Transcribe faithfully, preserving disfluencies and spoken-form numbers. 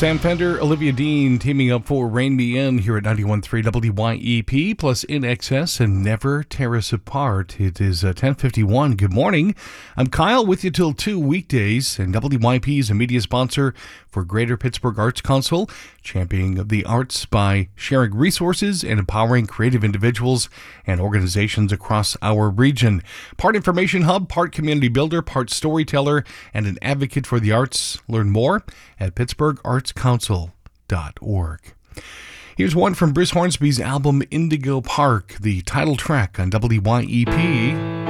Sam Fender, Olivia Dean teaming up for Rain Me In here at ninety-one point three W Y E P, plus In Excess and Never Tear Us Apart. It is uh, ten fifty-one. Good morning. I'm Kyle with you till two weekdays, and W Y P is a media sponsor for Greater Pittsburgh Arts Council, championing the arts by sharing resources and empowering creative individuals and organizations across our region. Part information hub, part community builder, part storyteller, and an advocate for the arts. Learn more at pittsburgh arts council dot org. Here's one from Bruce Hornsby's album Indigo Park, the title track on W Y E P.